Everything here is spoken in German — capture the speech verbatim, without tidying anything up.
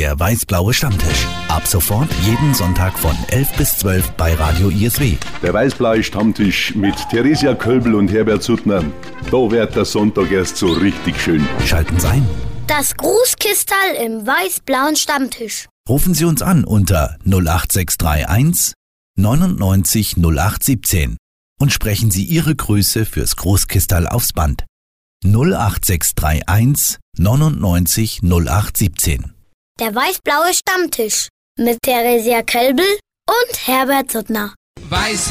Der weiß-blaue Stammtisch. Ab sofort jeden Sonntag von elf bis zwölf bei Radio I S W. Der weiß-blaue Stammtisch mit Theresia Kölbl und Herbert Suttner. Da wird der Sonntag erst so richtig schön. Schalten Sie ein. Das Grußkistal im weiß-blauen Stammtisch. Rufen Sie uns an unter null acht sechs drei eins neunundneunzig null acht siebzehn und sprechen Sie Ihre Grüße fürs Großkistal aufs Band. null acht sechs drei eins neunundneunzig null acht siebzehn. Der weiß-blaue Stammtisch mit Theresia Kölbl und Herbert Suttner. Weiß